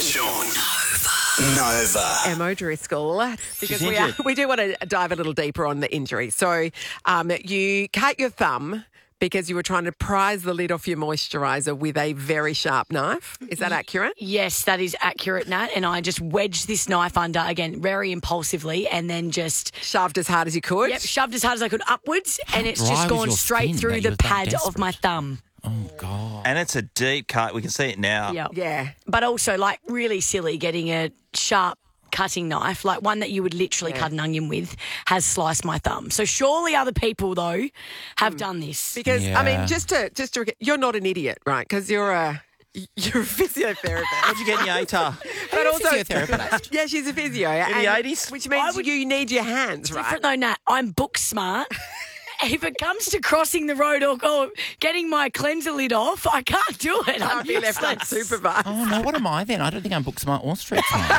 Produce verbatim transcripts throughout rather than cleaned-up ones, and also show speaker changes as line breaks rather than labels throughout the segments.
Sean. Nova.
Emma Driscoll, because we, are, we do want to dive a little deeper on the injury. So um, you cut your thumb because you were trying to prise the lid off your moisturiser with a very sharp knife. Is that accurate?
Yes, that is accurate, Nat. And I just wedged this knife under, again, very impulsively, and then just...
Shoved as hard as you could?
Yep, shoved as hard as I could upwards,
How
and it's
dry
just
was
gone
your
straight
skin
through
that you
the
were that
pad
desperate?
of my thumb.
Oh, God.
And it's a deep cut. We can see it now.
Yep.
Yeah.
But also, like, really silly getting a sharp cutting knife, like one that you would literally
Yeah.
cut an onion with, has sliced my thumb. So surely other people, though, have done this.
Because, I
Yeah.
mean, just to, just to, you're not an idiot, right? Because you're a... You're a physiotherapist.
How'd you get in your A T A R?
But also,
physiotherapist?
yeah, she's a physio.
In
and-
the eighties?
Which means
I would-
you need your hands, right?
Different though, Nat. I'm book smart. If it comes to crossing the road or, or getting my cleanser lid off, I can't do it. I'm
Can't be left
useless.
unsupervised.
Oh, no, what am I then? I don't think I'm book smart or street smart.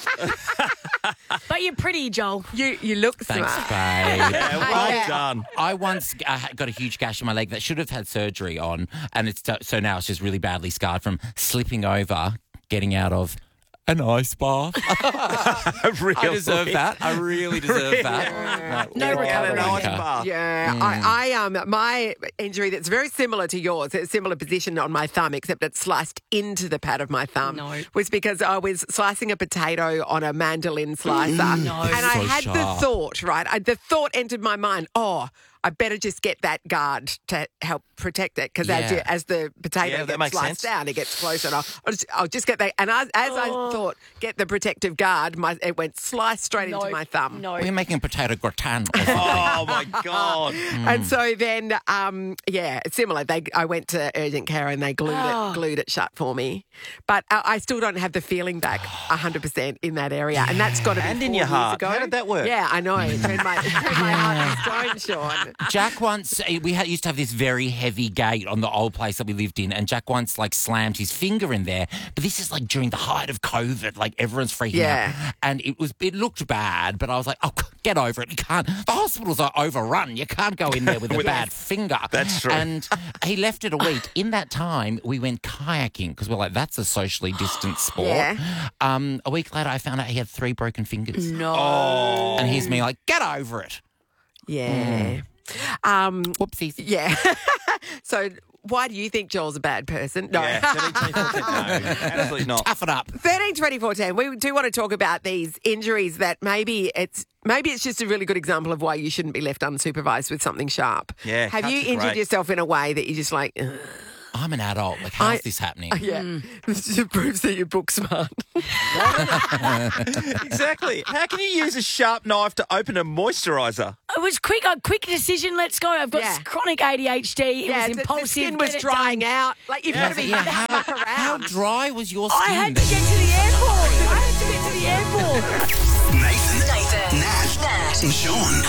But you're pretty, Joel.
You you look
Thanks,
smart.
babe.
Yeah, well
Yeah.
done.
I once uh, got a huge gash in my leg that should have had surgery on, and it's so now it's just really badly scarred from slipping over, getting out of an ice bath.
Really?
I deserve that. I really deserve that. Like,
No
what a
recovery.
Nice
wanker.
bath.
Yeah, I, I um my injury that's very similar to yours, a similar position on my thumb, except it sliced into the pad of my thumb.
No.
Was because I was slicing a potato on a mandolin slicer,
No.
and I
So
had
sharp.
the thought, right? I, the thought entered my mind. Oh, I better just get that guard to help protect it because as
Yeah.
you, as the potato
Yeah, that
gets
makes
sliced
sense.
down, it gets closer. And I'll, I'll, just, I'll just get that. And as, as I thought, get the protective guard, my it went sliced straight
No,
into my thumb.
No.
We're making potato gratin.
Oh, my God.
And so then, um, yeah, it's similar. They, I went to urgent care and they glued
Oh.
it, glued it shut for me. But I, I still don't have the feeling back one hundred percent in that area, and that's got to be
And
four
in your
years
heart.
ago.
How did that work?
Yeah, I know. It turned my, it turned my heart to stone, Sean.
Jack once, eh, we had, used to have this very heavy gate on the old place that we lived in, and Jack once like slammed his finger in there. But this is like during the height of COVID, like everyone's freaking
Yeah.
out, and it was it looked bad. But I was like, oh, get over it. You can't. The hospitals are overrun. You can't go in there with a bad finger.
That's true.
And he left it a week. In that time, we went kayaking because we're like, that's a socially distanced sport.
Yeah.
Um, a week later, I found out he had three broken fingers,
No.
Oh.
and here's me like, get over it.
Yeah. Um,
Whoopsies.
yeah. So why do you think Joel's a bad person? No.
Yeah, thirteen, fourteen, no, absolutely not.
Tough it up.
thirteen, twenty, fourteen, we do want to talk about these injuries that maybe it's maybe it's just a really good example of why you shouldn't be left unsupervised with something sharp.
Yeah,
Have
cuts
you
are
injured
great.
yourself in a way that you're just like, ugh.
I'm an adult. Like, how's
I-
this happening?
Yeah, this just proves that you're book smart.
Exactly. How can you use a sharp knife to open a moisturiser?
It was quick, a quick decision. Let's go. I've got
Yeah.
chronic A D H D. It
yeah,
was
the-
impulsive.
the skin was
get it
drying
done.
out. Like you've got to be
Yeah,
that
how,
far
how
around.
dry was your skin?
I had to get to the airport. I had to get to the airport.
Nathan, Nathan, Nat, Nat, and Sean.